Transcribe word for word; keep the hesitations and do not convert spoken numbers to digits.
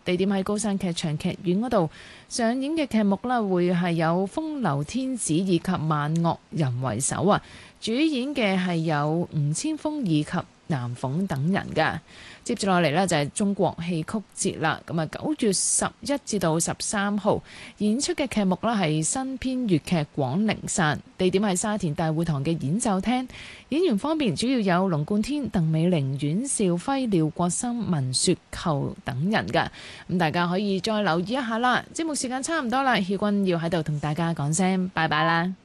地點喺高山劇場劇院嗰度上演嘅劇目啦，會係有風流天子以及萬惡人為首啊，主演嘅係有吳千峰以及南鳳等人㗎。接住落嚟呢，就係中國戲曲節啦，咁啊九月十一至到十三號演出嘅劇目呢係新編粵劇《廣陵散》，地點係沙田大會堂嘅演奏廳。演員方面主要有龍貫天、鄧美玲、阮兆輝、廖國森、文雪球等人㗎。咁大家可以再留意一下啦。節目時間差唔多啦，曉君要喺度同大家講聲拜拜啦。